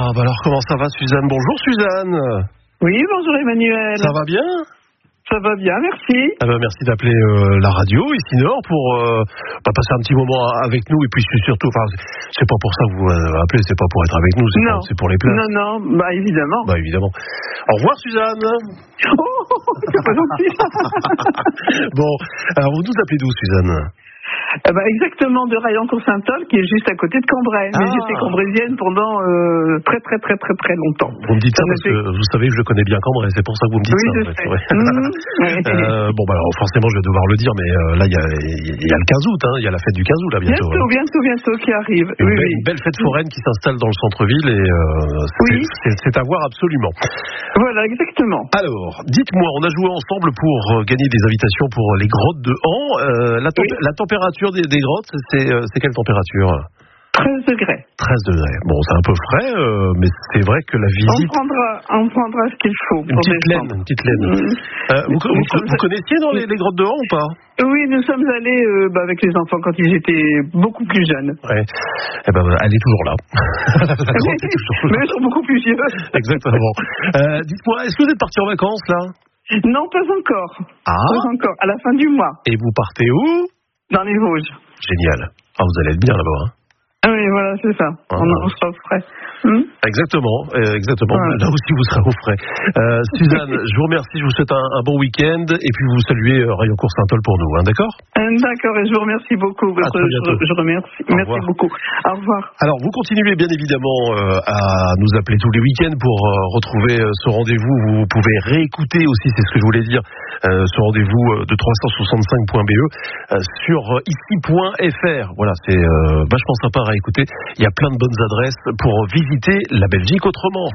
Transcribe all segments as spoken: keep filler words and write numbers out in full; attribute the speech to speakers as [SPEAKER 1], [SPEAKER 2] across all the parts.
[SPEAKER 1] Ah, bah alors comment ça va, Suzanne? Bonjour, Suzanne.
[SPEAKER 2] Oui, bonjour Emmanuel.
[SPEAKER 1] Ça va bien?
[SPEAKER 2] Ça va bien, merci.
[SPEAKER 1] Ah bah merci d'appeler euh, la radio ici Nord pour euh, bah, passer un petit moment avec nous et puis surtout, enfin, c'est pas pour ça que vous euh, appelez, c'est pas pour être avec nous, c'est,
[SPEAKER 2] non.
[SPEAKER 1] pour, c'est pour les places.
[SPEAKER 2] Non, non, bah évidemment.
[SPEAKER 1] Bah évidemment. Au revoir, Suzanne.
[SPEAKER 2] Oh, c'est pas gentil.
[SPEAKER 1] Bon, alors vous nous appelez d'où, Suzanne?
[SPEAKER 2] Eh ben, exactement de Raillancourt-Saint-Ol, qui est juste à côté de Cambrai. Mais
[SPEAKER 1] ah.
[SPEAKER 2] j'étais cambrésienne pendant euh, très très très très très longtemps.
[SPEAKER 1] Vous me dites ça, ça parce
[SPEAKER 2] fait...
[SPEAKER 1] que vous savez que je connais bien Cambrai, c'est pour ça que vous me dites
[SPEAKER 2] oui,
[SPEAKER 1] ça.
[SPEAKER 2] Je
[SPEAKER 1] en fait.
[SPEAKER 2] sais.
[SPEAKER 1] Ouais.
[SPEAKER 2] Mmh, ouais.
[SPEAKER 1] euh, bon, bah alors forcément, je vais devoir le dire, mais euh, là, il y a, y a le quinze août, hein, il y a la fête du quinze août, là, bientôt.
[SPEAKER 2] Bientôt,
[SPEAKER 1] hein.
[SPEAKER 2] bientôt, bientôt, qui arrive.
[SPEAKER 1] Une,
[SPEAKER 2] oui,
[SPEAKER 1] belle,
[SPEAKER 2] oui.
[SPEAKER 1] une belle fête foraine qui s'installe dans le centre-ville et euh, c'est,
[SPEAKER 2] oui.
[SPEAKER 1] c'est, c'est à voir absolument.
[SPEAKER 2] Voilà, exactement.
[SPEAKER 1] Alors, dites-moi, on a joué ensemble pour euh, gagner des invitations pour les grottes de Han. Euh, la, temp- oui. la température des, des grottes, c'est, euh, c'est quelle température?
[SPEAKER 2] treize degrés.
[SPEAKER 1] treize degrés. Bon, c'est un peu frais, euh, mais c'est vrai que la visite...
[SPEAKER 2] On prendra, on prendra ce qu'il faut.
[SPEAKER 1] Une petite laine, une petite laine. Mmh. Euh, vous, vous, vous, vous connaissiez dans les, les grottes de Han ou pas?
[SPEAKER 2] Oui, nous sommes allés euh, bah, avec les enfants quand ils étaient beaucoup plus jeunes.
[SPEAKER 1] Ouais. Eh ben, elle est toujours là. La grotte est toujours là.
[SPEAKER 2] Mais ils sont beaucoup plus vieux.
[SPEAKER 1] Exactement. Euh, dites-moi, est-ce que vous êtes partis en vacances, là?
[SPEAKER 2] Non, pas encore.
[SPEAKER 1] Ah.
[SPEAKER 2] Pas encore, à la fin du mois.
[SPEAKER 1] Et vous partez où?
[SPEAKER 2] Dans les Vosges.
[SPEAKER 1] Génial. Ah, vous allez être bien là-bas, hein?
[SPEAKER 2] Ah oui, voilà, c'est ça. Ah, on, on sera au frais. Hum
[SPEAKER 1] exactement, euh, exactement.
[SPEAKER 2] Ouais.
[SPEAKER 1] Là aussi, vous serez au frais. Euh, Suzanne, je vous remercie, je vous souhaite un, un bon week-end et puis vous saluez euh, Raillancourt-Saint-Ol pour nous, hein, d'accord?
[SPEAKER 2] euh, D'accord, et je vous remercie beaucoup.
[SPEAKER 1] À très bientôt.
[SPEAKER 2] Je, je remercie.
[SPEAKER 1] Au
[SPEAKER 2] Merci
[SPEAKER 1] revoir.
[SPEAKER 2] beaucoup. Au revoir.
[SPEAKER 1] Alors, vous continuez bien évidemment euh, à nous appeler tous les week-ends pour euh, retrouver euh, ce rendez-vous. Vous pouvez réécouter aussi, c'est ce que je voulais dire, euh, ce rendez-vous euh, de trois cent soixante-cinq point b e euh, sur euh, ici point f r. Voilà, c'est euh, vachement sympa à écouter. Il y a plein de bonnes adresses pour visiter la Belgique autrement.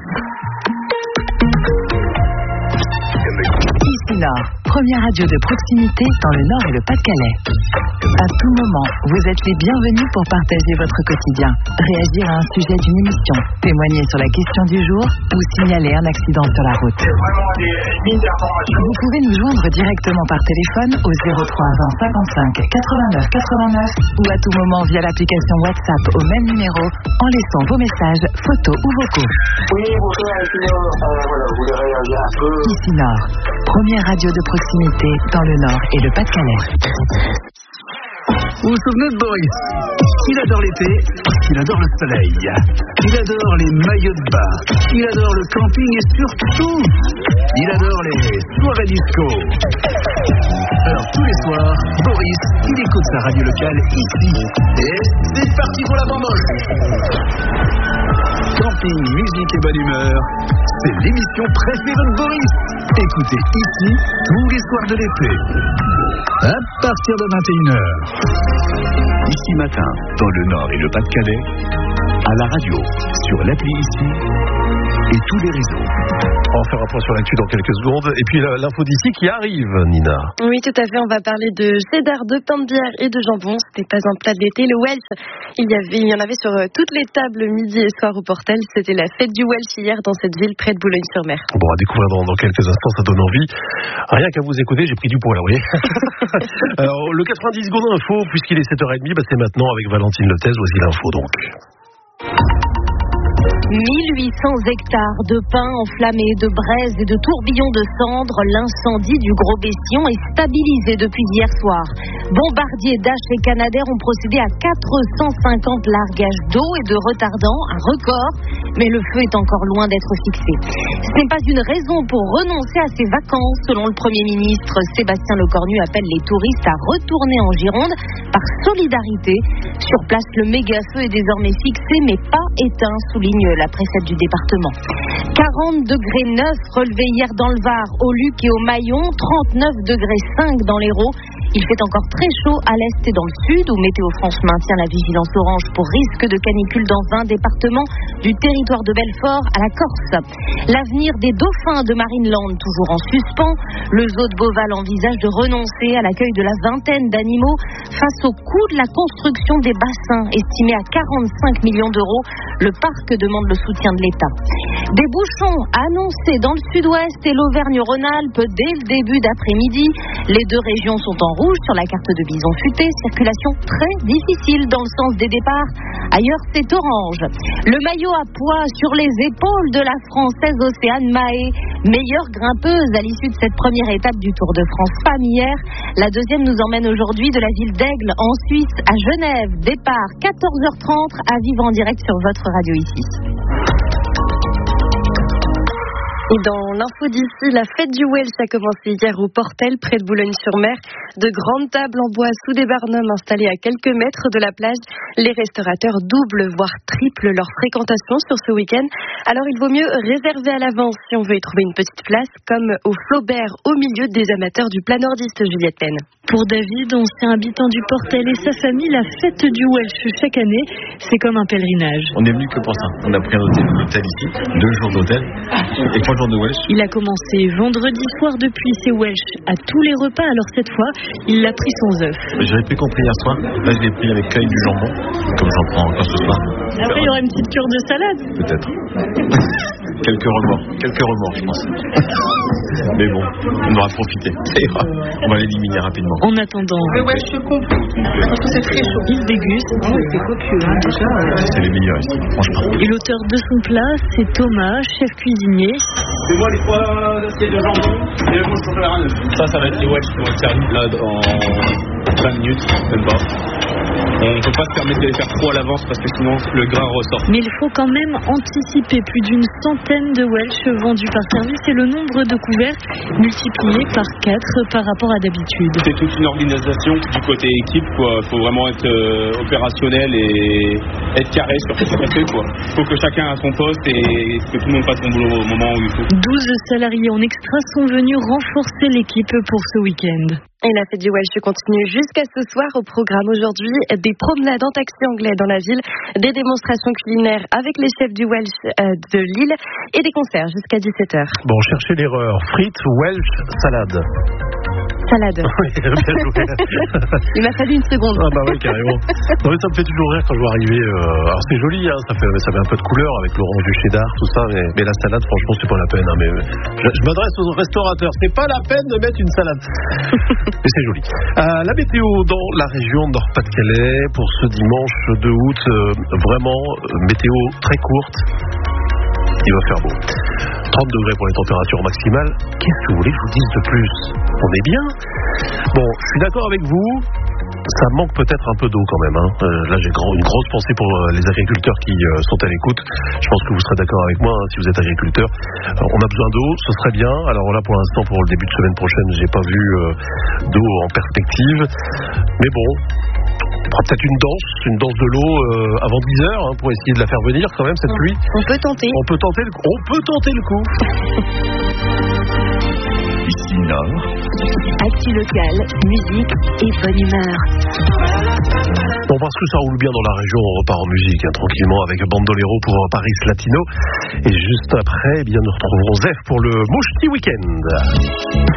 [SPEAKER 3] Ici Nord, première radio de proximité dans le Nord et le Pas-de-Calais. À tout moment, vous êtes les bienvenus pour partager votre quotidien, réagir à un sujet d'une émission, témoigner sur la question du jour ou signaler un accident sur la route. Vous pouvez nous joindre directement par téléphone au zéro trois vingt cinquante-cinq quatre-vingt-neuf quatre-vingt-neuf ou à tout moment via l'application WhatsApp au même numéro en laissant vos messages, photos ou vocaux.
[SPEAKER 4] Oui, bonjour, ici Nord. Euh, voilà, vous voulez réagir un peu.
[SPEAKER 3] Ici Nord, première radio de proximité dans le Nord et le Pas-de-Calais.
[SPEAKER 5] Vous vous souvenez de Boris? Il adore l'été, il adore le soleil, il adore les maillots de bain, il adore le camping et surtout, il adore les soirées disco. Alors tous les soirs, Boris, il écoute sa radio locale ici. Et c'est parti pour la bamboche. Camping, musique et bonne humeur, c'est l'émission préférée de Boris. Écoutez ici tous les soirs de l'été, à partir de vingt et une heures. Ici matin, dans le Nord et le Pas-de-Calais, à la radio, sur l'appli ici et tous les réseaux.
[SPEAKER 1] On va faire un point sur l'actu dans quelques secondes. Et puis l'info d'ici qui arrive, Nina.
[SPEAKER 6] Oui, tout à fait. On va parler de cheddar, de pain de bière et de jambon. C'était pas un plat de l'été. Le Welsh, il y, avait, il y en avait sur toutes les tables midi et soir au Portel. C'était la fête du Welsh hier dans cette ville près de Boulogne-sur-Mer.
[SPEAKER 1] Bon, à découvrir dans, dans quelques instants, ça donne envie. Rien qu'à vous écouter, j'ai pris du poids là, vous voyez. Alors, le quatre-vingt-dix secondes info, puisqu'il est sept heures trente, bah, c'est maintenant avec Valentine Lethèse. Voici l'info donc.
[SPEAKER 7] mille huit cents hectares de pins enflammés, de braises et de tourbillons de cendres. L'incendie du Gros Bessillon est stabilisé depuis hier soir. Bombardiers, Dash et Canadair ont procédé à quatre cent cinquante largages d'eau et de retardants, un record, mais le feu est encore loin d'être fixé. Ce n'est pas une raison pour renoncer à ses vacances. Selon le Premier ministre, Sébastien Lecornu appelle les touristes à retourner en Gironde par solidarité. Sur place, le méga-feu est désormais fixé mais pas éteint, souligne la préfète du département. quarante degrés neuf relevés hier dans le Var, au Luc et au Maillon, trente-neuf degrés cinq dans l'Hérault. Il fait encore très chaud à l'est et dans le sud, où Météo France maintient la vigilance orange pour risque de canicule dans vingt départements, du territoire de Belfort à la Corse. L'avenir des dauphins de Marineland, toujours en suspens. Le zoo de Beauval envisage de renoncer à l'accueil de la vingtaine d'animaux face au coût de la construction des bassins, estimé à quarante-cinq millions d'euros. Le parc demande le soutien de l'État. Des bouchons annoncés dans le sud-ouest et l'Auvergne-Rhône-Alpes dès le début d'après-midi. Les deux régions sont en rouge sur la carte de Bison Futé. Circulation très difficile dans le sens des départs. Ailleurs, c'est orange. Le maillot à poids sur les épaules de la Française Océane Mahé, meilleure grimpeuse à l'issue de cette première étape du Tour de France femme hier. La deuxième nous emmène aujourd'hui de la ville d'Aigle en Suisse à Genève. Départ quatorze heures trente à vivre en direct sur votre radio ici.
[SPEAKER 6] Et dans l'info d'ici, la fête du Welsh a commencé hier au Portel, près de Boulogne-sur-Mer. De grandes tables en bois sous des barnums installés à quelques mètres de la plage. Les restaurateurs doublent, voire triplent leur fréquentation sur ce week-end. Alors il vaut mieux réserver à l'avance si on veut y trouver une petite place, comme au Flaubert, au milieu des amateurs du plat nordiste, Juliette Penn.
[SPEAKER 8] Pour David, ancien habitant du Portel et sa famille, la fête du Welsh chaque année, c'est comme un pèlerinage.
[SPEAKER 9] On est venu que pour ça. On a pris un hôtel, un hôtel ici, deux jours d'hôtel et trois jours de Welsh.
[SPEAKER 8] Il a commencé vendredi soir depuis ses Welsh à tous les repas, alors cette fois, il l'a pris sans œuf.
[SPEAKER 9] J'avais pris compris hier soir, là je l'ai pris avec cueil du jambon, comme j'en prends encore ce soir.
[SPEAKER 8] Après il y aura une petite cure de salade.
[SPEAKER 9] Peut-être. Quelques remords, quelques remords je pense. Mais bon, on aura profité, ça ira. On va l'éliminer rapidement.
[SPEAKER 8] En attendant,
[SPEAKER 2] le Welsh complet, parce que c'est très chaud.
[SPEAKER 8] Il se déguste.
[SPEAKER 2] Oh, c'est copieux, hein, déjà.
[SPEAKER 9] C'est les meilleurs ici, franchement.
[SPEAKER 8] Et l'auteur de son plat, c'est Thomas, chef cuisinier.
[SPEAKER 10] C'est moi les trois assiettes de jambon et le bouche chocolat à neuf. Ça, ça va être les Welsh qui vont être servis là en vingt minutes, même pas. On ne peut pas se permettre de les faire trop à l'avance parce que sinon le gras ressort.
[SPEAKER 8] Mais il faut quand même anticiper plus d'une centaine de Welsh vendus par service et le nombre de couverts multiplié par quatre par rapport à d'habitude.
[SPEAKER 10] C'est toute une organisation du côté équipe, quoi. Il faut vraiment être euh, opérationnel et être carré sur ce qu'on fait, quoi. Il faut que chacun a son poste et que tout le monde fasse son boulot au moment où il faut.
[SPEAKER 8] douze salariés en extra sont venus renforcer l'équipe pour ce week-end.
[SPEAKER 6] Et la fête du Welsh continue jusqu'à ce soir. Au programme aujourd'hui, des promenades en taxi anglais dans la ville, des démonstrations culinaires avec les chefs du Welsh de Lille et des concerts jusqu'à dix-sept heures.
[SPEAKER 1] Bon, cherchez l'erreur. Frites, Welsh, salade.
[SPEAKER 6] Salade.
[SPEAKER 1] Oui, bien joué.
[SPEAKER 6] Il m'a fallu une seconde.
[SPEAKER 1] Ah bah oui, carrément. Non, mais ça me fait toujours rire quand je vois arriver. Euh... Alors c'est joli, hein, ça fait, ça fait un peu de couleur avec l'orange du cheddar, tout ça, mais, mais la salade, franchement, c'est pas la peine. Hein, mais je, je m'adresse aux restaurateurs, c'est pas la peine de mettre une salade. Mais c'est joli. Euh, la météo dans la région Nord-Pas-de-Calais pour ce dimanche deux août, euh, vraiment euh, météo très courte. Il va faire beau. trente degrés pour les températures maximales. Qu'est-ce que vous voulez que je vous dise de plus? On est bien. Bon, je suis d'accord avec vous. Ça manque peut-être un peu d'eau quand même. Hein. Euh, là, j'ai grand, une grosse pensée pour euh, les agriculteurs qui euh, sont à l'écoute. Je pense que vous serez d'accord avec moi hein, si vous êtes agriculteur. Alors, on a besoin d'eau, ce serait bien. Alors là, pour l'instant, pour le début de semaine prochaine, j'ai pas vu euh, d'eau en perspective. Mais bon, on fera peut-être une danse, une danse de l'eau euh, avant dix heures hein, pour essayer de la faire venir quand même cette pluie.
[SPEAKER 6] On peut tenter.
[SPEAKER 1] On peut tenter le, on peut tenter le coup.
[SPEAKER 5] Ici Nord.
[SPEAKER 3] Actu locale, musique et bonne humeur.
[SPEAKER 1] Bon, parce que ça roule bien dans la région, on repart en musique hein, tranquillement avec Bandolero pour Paris Latino. Et juste après, eh bien, nous retrouverons Zef pour le Mouchti Week-end.